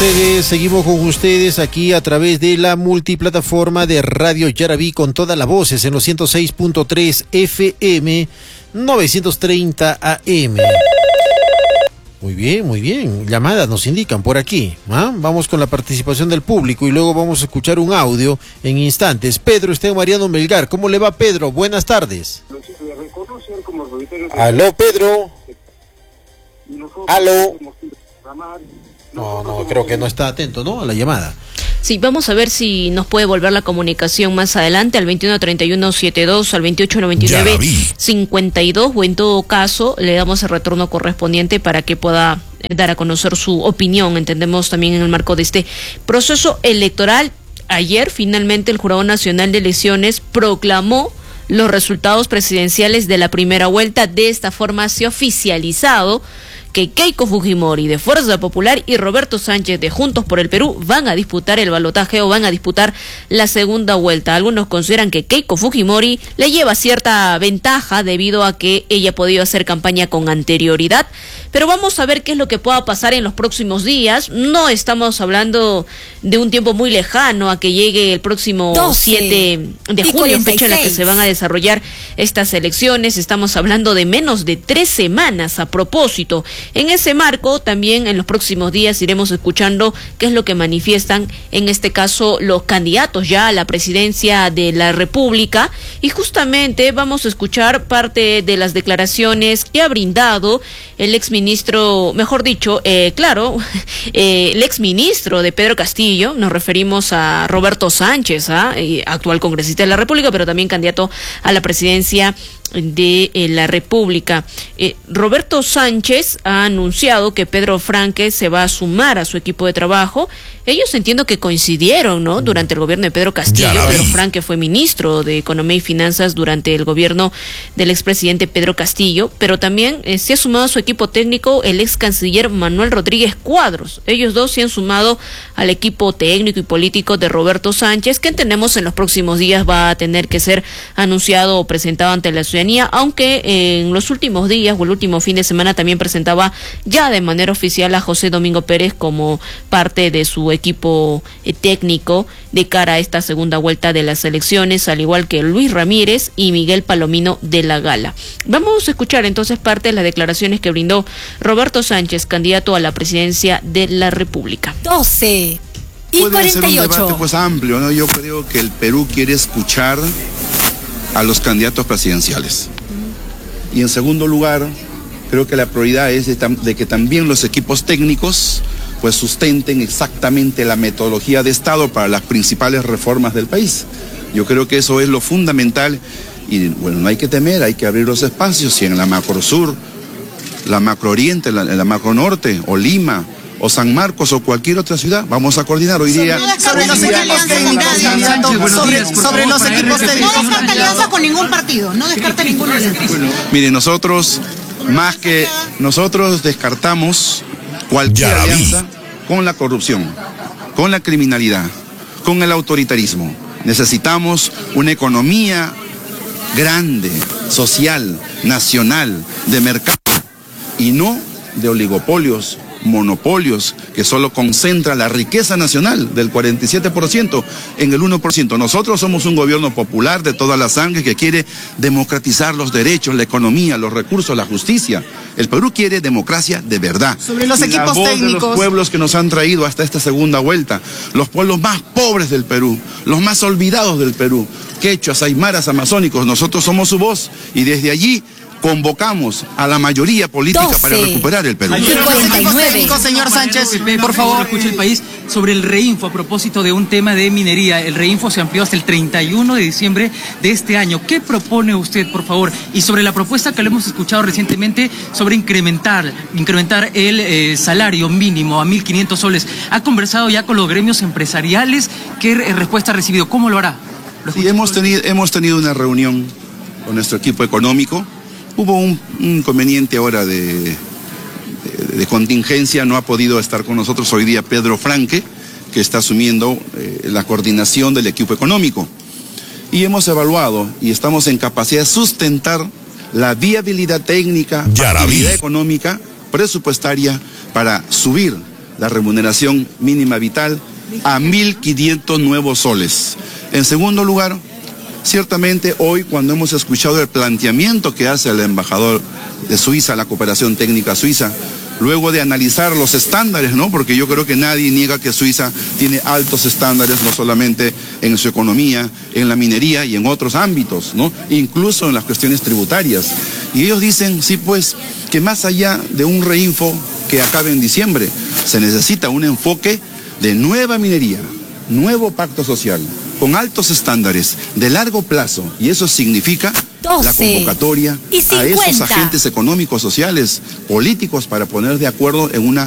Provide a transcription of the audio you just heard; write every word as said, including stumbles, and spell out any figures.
ustedes, seguimos con ustedes aquí a través de la multiplataforma de Radio Yarabí con todas las voces en los ciento seis punto tres F M, novecientos treinta A M. Muy bien, muy bien. Llamadas nos indican por aquí. ¿Ah? Vamos con la participación del público y luego vamos a escuchar un audio en instantes. Pedro Esteban Mariano Melgar. ¿Cómo le va, Pedro? Buenas tardes. Aló, Pedro. Aló. No, no, creo que no está atento, ¿no? A la llamada. Sí, vamos a ver si nos puede volver la comunicación más adelante al veintiuno treinta y uno setenta y dos, al veintiocho noventa y nueve cincuenta y dos, o en todo caso le damos el retorno correspondiente para que pueda dar a conocer su opinión. Entendemos también en el marco de este proceso electoral. Ayer finalmente el Jurado Nacional de Elecciones proclamó los resultados presidenciales de la primera vuelta. De esta forma se ha oficializado que Keiko Fujimori de Fuerza Popular y Roberto Sánchez de Juntos por el Perú van a disputar el balotaje o van a disputar la segunda vuelta. Algunos consideran que Keiko Fujimori le lleva cierta ventaja debido a que ella ha podido hacer campaña con anterioridad, pero vamos a ver qué es lo que pueda pasar en los próximos días. No estamos hablando de un tiempo muy lejano a que llegue el próximo siete de julio, fecha en la que se van a desarrollar estas elecciones. Estamos hablando de menos de tres semanas a propósito. En ese marco, también en los próximos días iremos escuchando qué es lo que manifiestan, en este caso, los candidatos ya a la presidencia de la República. Y justamente vamos a escuchar parte de las declaraciones que ha brindado el exministro, mejor dicho, eh, claro, eh, el exministro de Pedro Castillo. Nos referimos a Roberto Sánchez, ¿eh? actual congresista de la República, pero también candidato a la presidencia de eh, la República. Eh, Roberto Sánchez ha anunciado que Pedro Franque se va a sumar a su equipo de trabajo. Ellos entiendo que coincidieron, ¿no? Durante el gobierno de Pedro Castillo. Pedro Franque fue ministro de Economía y Finanzas durante el gobierno del expresidente Pedro Castillo, pero también eh, se ha sumado a su equipo técnico el ex canciller Manuel Rodríguez Cuadros. Ellos dos se han sumado al equipo técnico y político de Roberto Sánchez, que entendemos en los próximos días va a tener que ser anunciado o presentado ante la ciudadanía, aunque eh, en los últimos días o el último fin de semana también presentaba ya de manera oficial a José Domingo Pérez como parte de su equipo eh, técnico de cara a esta segunda vuelta de las elecciones, al igual que Luis Ramírez y Miguel Palomino de la Gala. Vamos a escuchar entonces parte de las declaraciones que brindó Roberto Sánchez, candidato a la presidencia de la República. doce y Puede ser un cuarenta y ocho. debate pues amplio, ¿no? Yo creo que el Perú quiere escuchar a los candidatos presidenciales. Y en segundo lugar, creo que la prioridad es de, de que también los equipos técnicos pues sustenten exactamente la metodología de Estado para las principales reformas del país. Yo creo que eso es lo fundamental y bueno, no hay que temer, hay que abrir los espacios. Si en la macro sur, la macro oriente, la, la macro norte, o Lima, o San Marcos, o cualquier otra ciudad, vamos a coordinar hoy día. Sobre los equipos técnicos, sobre, sobre los equipos técnicos. No descarta alianza con ningún partido, no descarta ninguna alianza. Mire, nosotros, más que nosotros descartamos cualquier alianza con la corrupción, con la criminalidad, con el autoritarismo. Necesitamos una economía grande, social, nacional, de mercado, y no de oligopolios, monopolios que solo concentra la riqueza nacional del cuarenta y siete por ciento en el uno por ciento. Nosotros somos un gobierno popular de toda la sangre que quiere democratizar los derechos, la economía, los recursos, la justicia. El Perú quiere democracia de verdad. Sobre los equipos la voz técnicos. de los pueblos que nos han traído hasta esta segunda vuelta, los pueblos más pobres del Perú, los más olvidados del Perú, quechuas, aymaras, amazónicos, nosotros somos su voz y desde allí convocamos a la mayoría política doce para recuperar el Perú. Señor Sánchez, por favor. Escuche el país sobre el Reinfo a propósito de un tema de minería. El Reinfo se amplió hasta el treinta y uno de diciembre de este año. ¿Qué propone usted, por favor? Y sobre la propuesta que lo hemos escuchado recientemente sobre incrementar, incrementar el eh, salario mínimo a mil quinientos soles. ¿Ha conversado ya con los gremios empresariales? ¿Qué eh, respuesta ha recibido? ¿Cómo lo hará? ¿Lo Sí, hemos tenido, hemos tenido una reunión con nuestro equipo económico. Hubo un, un inconveniente ahora de, de, de contingencia, no ha podido estar con nosotros hoy día Pedro Franque, que está asumiendo eh, la coordinación del equipo económico. Y hemos evaluado y estamos en capacidad de sustentar la viabilidad técnica, viabilidad económica, presupuestaria para subir la remuneración mínima vital a mil quinientos nuevos soles. En segundo lugar, ciertamente hoy cuando hemos escuchado el planteamiento que hace el embajador de Suiza, la cooperación técnica suiza, luego de analizar los estándares, ¿no? Porque yo creo que nadie niega que Suiza tiene altos estándares, no solamente en su economía, en la minería y en otros ámbitos, ¿no? Incluso en las cuestiones tributarias. Y ellos dicen, sí, pues, que más allá de un reinfo que acabe en diciembre, se necesita un enfoque de nueva minería, nuevo pacto social, con altos estándares de largo plazo, y eso significa la convocatoria a esos agentes económicos, sociales, políticos, para poner de acuerdo en una